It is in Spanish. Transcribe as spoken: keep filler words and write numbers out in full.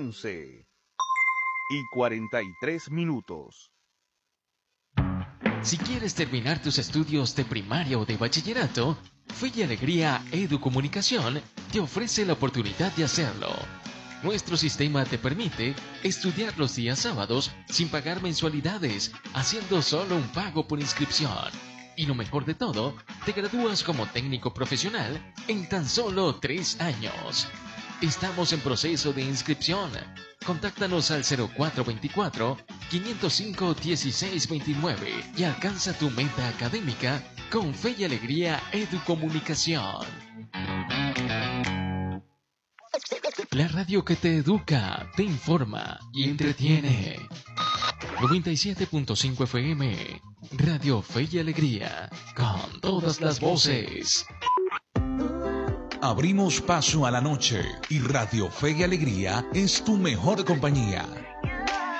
once y cuarenta y tres minutos. Si quieres terminar tus estudios de primaria o de bachillerato, Fe y Alegría Educomunicación te ofrece la oportunidad de hacerlo. Nuestro sistema te permite estudiar los días sábados sin pagar mensualidades, haciendo solo un pago por inscripción. Y lo mejor de todo, te gradúas como técnico profesional en tan solo tres años. Estamos en proceso de inscripción. Contáctanos al cero cuatro veinticuatro, quinientos cinco, dieciséis veintinueve y alcanza tu meta académica con Fe y Alegría Educomunicación. La radio que te educa, te informa y entretiene. noventa y siete punto cinco F M, Radio Fe y Alegría, con todas las voces. Abrimos paso a la noche y Radio Fe y Alegría es tu mejor compañía.